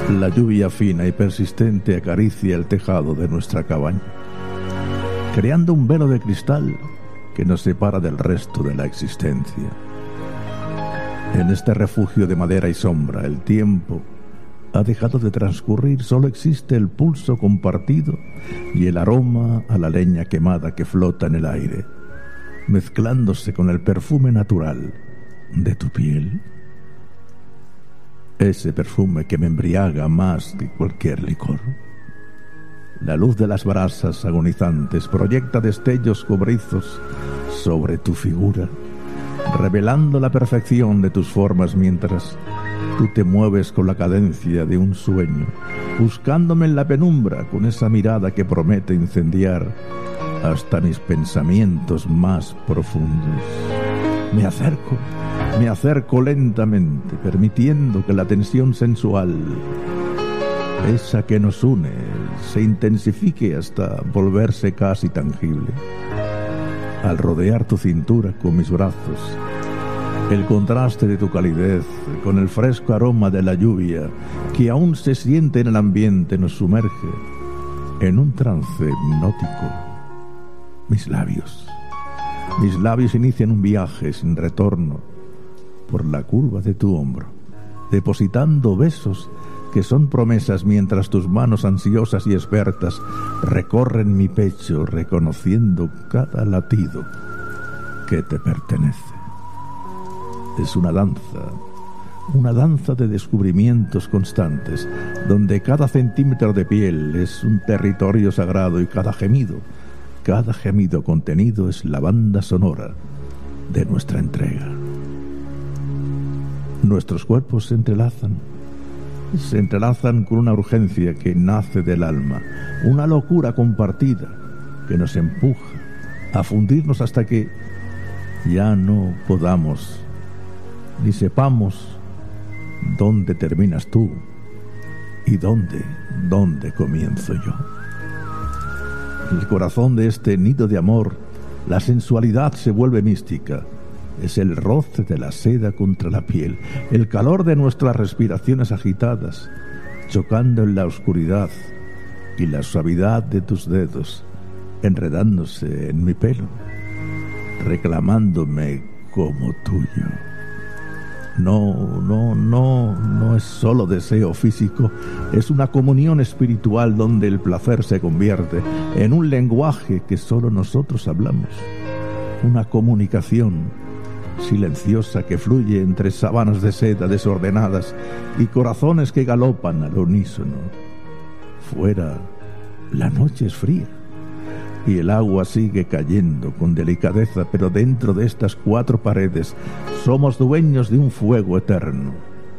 La lluvia fina y persistente acaricia el tejado de nuestra cabaña, creando un velo de cristal que nos separa del resto de la existencia. En este refugio de madera y sombra, el tiempo ha dejado de transcurrir, solo existe el pulso compartido y el aroma a la leña quemada que flota en el aire, mezclándose con el perfume natural de tu piel. Ese perfume que me embriaga más que cualquier licor. La luz de las brasas agonizantes proyecta destellos cobrizos sobre tu figura, revelando la perfección de tus formas mientras tú te mueves con la cadencia de un sueño, buscándome en la penumbra con esa mirada que promete incendiar hasta mis pensamientos más profundos. Me acerco lentamente, permitiendo que la tensión sensual, esa que nos une, se intensifique hasta volverse casi tangible. Al rodear tu cintura con mis brazos, el contraste de tu calidez con el fresco aroma de la lluvia que aún se siente en el ambiente nos sumerge en un trance hipnótico. Mis labios inician un viaje sin retorno por la curva de tu hombro, depositando besos que son promesas mientras tus manos ansiosas y expertas recorren mi pecho, reconociendo cada latido que te pertenece. Es una danza de descubrimientos constantes, donde cada centímetro de piel es un territorio sagrado y cada gemido contenido es la banda sonora de nuestra entrega. Nuestros cuerpos se entrelazan con una urgencia que nace del alma, una locura compartida que nos empuja a fundirnos hasta que ya no podamos ni sepamos dónde terminas tú y dónde comienzo yo. En el corazón de este nido de amor, la sensualidad se vuelve mística. Es el roce de la seda contra la piel, el calor de nuestras respiraciones agitadas, chocando en la oscuridad, y la suavidad de tus dedos enredándose en mi pelo, reclamándome como tuyo. No es solo deseo físico, es una comunión espiritual donde el placer se convierte en un lenguaje que solo nosotros hablamos, una comunicación silenciosa que fluye entre sábanas de seda desordenadas y corazones que galopan al unísono. Fuera, la noche es fría y el agua sigue cayendo con delicadeza, pero dentro de estas cuatro paredes somos dueños de un fuego eterno.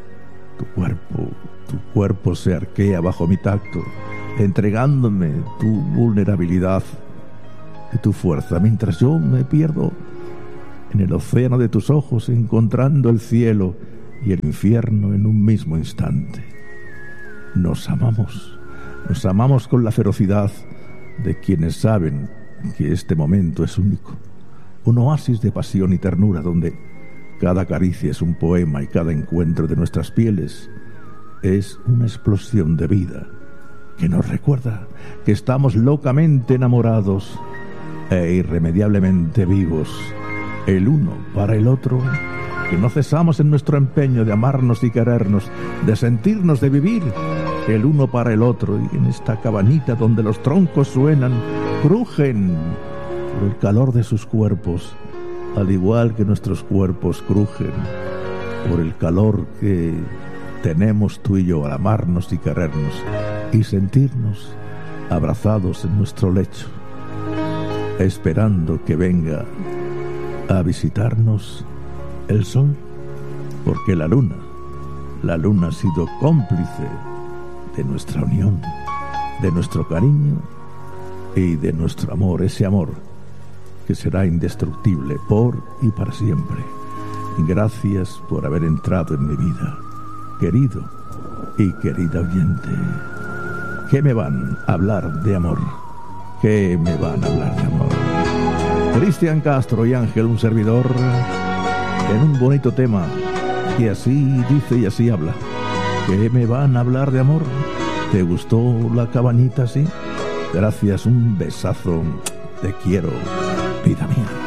Tu cuerpo se arquea bajo mi tacto, entregándome tu vulnerabilidad y tu fuerza, mientras yo me pierdo en el océano de tus ojos, encontrando el cielo y el infierno en un mismo instante. Nos amamos con la ferocidad de quienes saben que este momento es único, un oasis de pasión y ternura donde cada caricia es un poema y cada encuentro de nuestras pieles es una explosión de vida que nos recuerda que estamos locamente enamorados e irremediablemente vivos, el uno para el otro, que no cesamos en nuestro empeño de amarnos y querernos, de sentirnos, de vivir el uno para el otro, y en esta cabanita donde los troncos suenan, crujen por el calor de sus cuerpos, al igual que nuestros cuerpos crujen por el calor que tenemos tú y yo al amarnos y querernos y sentirnos abrazados en nuestro lecho, esperando que venga a visitarnos el sol, porque la luna ha sido cómplice de nuestra unión, de nuestro cariño y de nuestro amor, ese amor que será indestructible por y para siempre. Gracias por haber entrado en mi vida, querido y querida oyente. ¿Qué me van a hablar de amor? ¿Qué me van a hablar de amor? Cristian Castro y Ángel, un servidor, en un bonito tema que así dice y así habla, ¿Qué me van a hablar de amor? ¿Te gustó la cabañita así? Gracias, un besazo. Te quiero, vida mía.